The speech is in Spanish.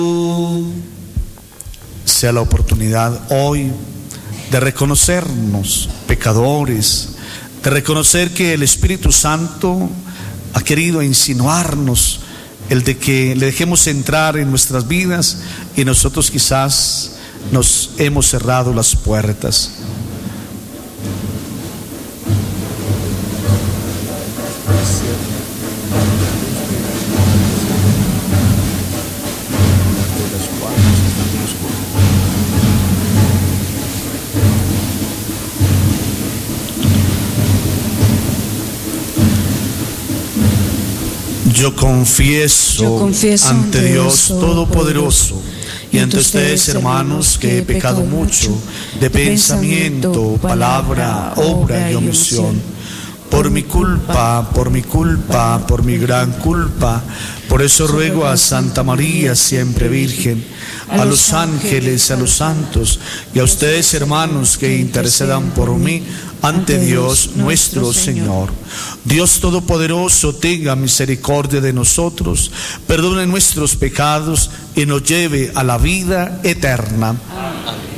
Sea la oportunidad hoy de reconocernos pecadores, de reconocer que el Espíritu Santo ha querido insinuarnos el de que le dejemos entrar en nuestras vidas y nosotros quizás nos hemos cerrado las puertas. Yo confieso ante Dios Todopoderoso y ante ustedes, hermanos, que he pecado mucho de pensamiento, palabra, obra y omisión. Por mi culpa, por mi gran culpa. Por eso ruego a Santa María, siempre Virgen, a los ángeles, a los santos y a ustedes, hermanos, que intercedan por mí ante Dios nuestro Señor. Dios Todopoderoso tenga misericordia de nosotros, perdone nuestros pecados y nos lleve a la vida eterna. Amén.